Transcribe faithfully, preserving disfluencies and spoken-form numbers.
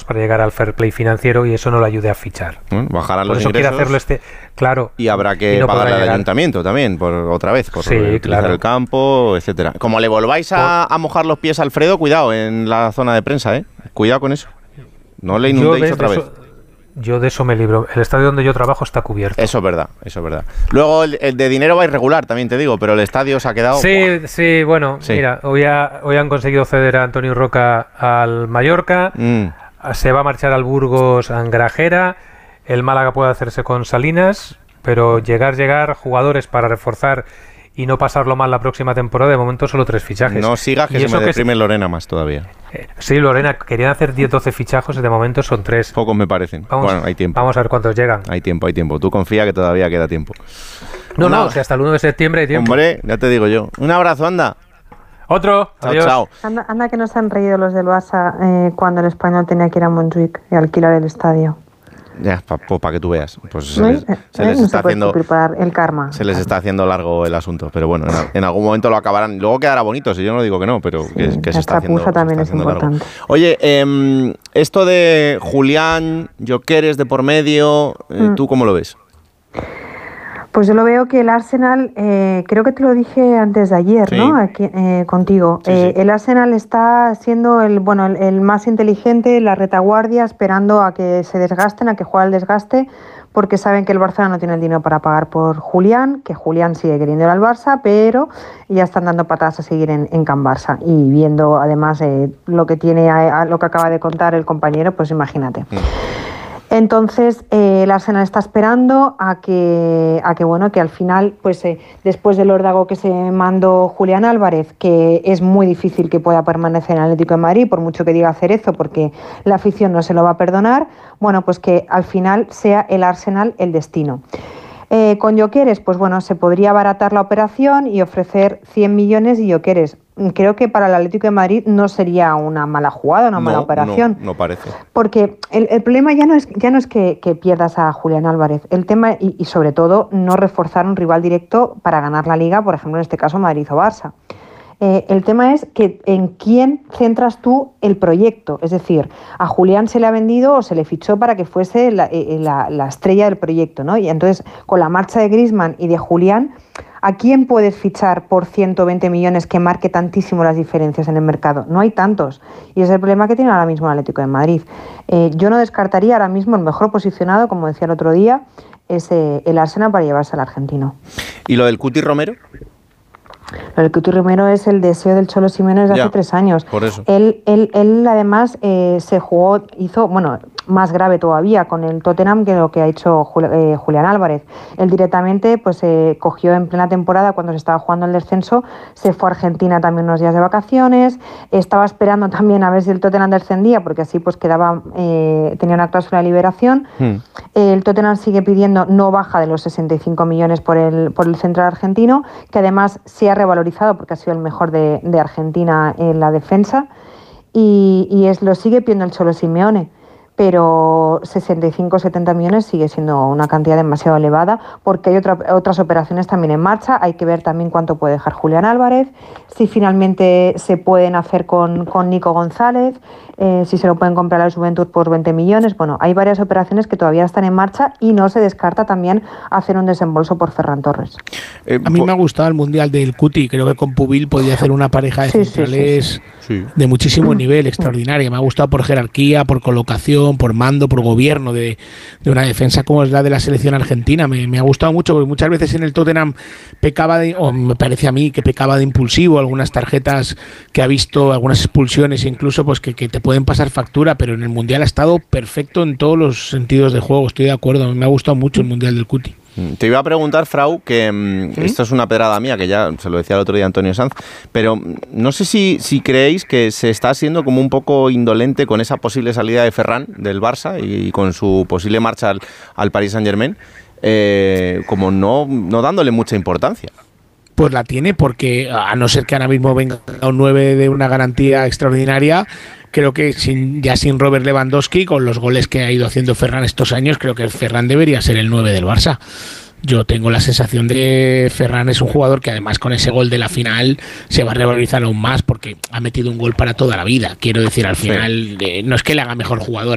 para llegar al fair play financiero y eso no le ayude a fichar. Bueno, bajarán por los eso ingresos. quiere hacerlo este, claro. Y habrá que no pagarle al llegar. ayuntamiento también, por otra vez, por sí, utilizar claro. el campo, etcétera. Como le volváis a, a mojar los pies a Alfredo, cuidado en la zona de prensa, ¿eh? Cuidado con eso. No le inundéis de, otra de vez. Eso, yo de eso me libro. El estadio donde yo trabajo está cubierto. Eso es verdad, eso es verdad. Luego el, el de dinero va irregular, también te digo, pero el estadio se ha quedado... Sí, ¡buah! sí, bueno, sí. Mira, hoy, ha, hoy han conseguido ceder a Antonio Roca al Mallorca, mm. se va a marchar al Burgos a Angrajera, el Málaga puede hacerse con Salinas, pero llegar, llegar, jugadores para reforzar y no pasarlo mal la próxima temporada, de momento solo tres fichajes. No sigas que y se me deprime es... Lorena más todavía. Eh, sí, Lorena, querían hacer diez doce fichajos y de momento son tres. Pocos me parecen. Vamos, bueno, hay tiempo. Vamos a ver cuántos llegan. Hay tiempo, hay tiempo. Tú confía que todavía queda tiempo. No, no, no que hasta el uno de septiembre hay tiempo. Hombre, ya te digo yo. Un abrazo, anda. Otro. Chao, adiós. chao. Anda, anda que no se han reído los del Barça eh, cuando el Español tenía que ir a Montjuic y alquilar el estadio. Ya, para pa que tú veas. Pues se ¿No? les, se les no está se haciendo el karma. Se les está haciendo largo el asunto, pero bueno, en, en algún momento lo acabarán. Luego quedará bonito, si yo no digo que no, pero sí, que, que se está haciendo. También se está haciendo es importante. Largo. Oye, eh, esto de Julián, Gyökeres de por medio, eh, mm. ¿tú cómo lo ves? Pues yo lo veo que el Arsenal, eh, creo que te lo dije antes de ayer, sí. ¿no? Aquí, eh, contigo. Sí, eh, sí. El Arsenal está siendo el bueno el, el más inteligente, la retaguardia, esperando a que se desgasten, a que juegue el desgaste, porque saben que el Barça no tiene el dinero para pagar por Julián, que Julián sigue queriendo ir al Barça, pero ya están dando patadas a seguir en, en Can Barça. Y viendo además eh, lo que tiene, a, a lo que acaba de contar el compañero, pues imagínate. Sí. Entonces eh, el Arsenal está esperando a que a que bueno que al final pues eh, después del órdago que se mandó Julián Álvarez, que es muy difícil que pueda permanecer en el Atlético de Madrid por mucho que diga Cerezo, porque la afición no se lo va a perdonar, bueno pues que al final sea el Arsenal el destino. Eh, con Gyökeres, pues bueno, se podría abaratar la operación y ofrecer cien millones y Gyökeres. Creo que para el Atlético de Madrid no sería una mala jugada, una no, mala operación. No, no parece. Porque el, el problema ya no es, ya no es que, que pierdas a Julián Álvarez. El tema, y, y sobre todo, no reforzar un rival directo para ganar la Liga, por ejemplo, en este caso Madrid o Barça. Eh, el tema es que en quién centras tú el proyecto. Es decir, a Julián se le ha vendido o se le fichó para que fuese la, eh, la, la estrella del proyecto, ¿no? Y entonces, con la marcha de Griezmann y de Julián, ¿a quién puedes fichar por ciento veinte millones que marque tantísimo las diferencias en el mercado? No hay tantos. Y es el problema que tiene ahora mismo el Atlético de Madrid. Eh, yo no descartaría ahora mismo el mejor posicionado, como decía el otro día, es eh, el Arsenal para llevarse al argentino. ¿Y lo del Cuti Romero? Lo del Cuti Romero es el deseo del Cholo Simeone desde ya, hace tres años. Por eso. Él, él, él además eh, se jugó, hizo, bueno, más grave todavía con el Tottenham que lo que ha hecho Jul- eh, Julián Álvarez. Él directamente pues eh, cogió en plena temporada, cuando se estaba jugando el descenso, se fue a Argentina también unos días de vacaciones, estaba esperando también a ver si el Tottenham descendía, porque así pues quedaba, eh, tenía una cláusula de liberación. Hmm. El Tottenham sigue pidiendo no baja de los sesenta y cinco millones por el, por el central argentino, que además se ha revalorizado porque ha sido el mejor de, de Argentina en la defensa, y, y es, lo sigue pidiendo el Cholo Simeone. Pero sesenta y cinco setenta millones sigue siendo una cantidad demasiado elevada, porque hay otra, otras operaciones también en marcha. Hay que ver también cuánto puede dejar Julián Álvarez, si finalmente se pueden hacer con, con Nico González, eh, si se lo pueden comprar al Juventud por veinte millones. Bueno, hay varias operaciones que todavía están en marcha y no se descarta también hacer un desembolso por Ferran Torres. Eh, A mí me ha gustado el Mundial del Cuti, creo que con Pubil podía hacer una pareja de sí, centrales sí, sí, sí. de muchísimo nivel, extraordinaria. Me ha gustado por jerarquía, por colocación, por mando, por gobierno de, de una defensa como es la de la selección argentina. Me, me ha gustado mucho, porque muchas veces en el Tottenham pecaba de, o me parece a mí que pecaba de impulsivo, algunas tarjetas que ha visto, algunas expulsiones incluso, pues que, que te pueden pasar factura, pero en el Mundial ha estado perfecto en todos los sentidos de juego, estoy de acuerdo. Me ha gustado mucho el Mundial del Cuti. Te iba a preguntar, Frau, que mmm, ¿Sí? esto es una pedrada mía, que ya se lo decía el otro día Antonio Sanz, pero no sé si, si creéis que se está siendo como un poco indolente con esa posible salida de Ferran del Barça y, y con su posible marcha al, al Paris Saint-Germain, eh, como no, no dándole mucha importancia. Pues la tiene, porque a no ser que ahora mismo venga un nueve de una garantía extraordinaria, creo que sin, ya sin Robert Lewandowski, con los goles que ha ido haciendo Ferran estos años, creo que Ferran debería ser el nueve del Barça. Yo tengo la sensación de Ferran es un jugador que además con ese gol de la final se va a revalorizar aún más, porque ha metido un gol para toda la vida. Quiero decir, al final, eh, no es que le haga mejor jugador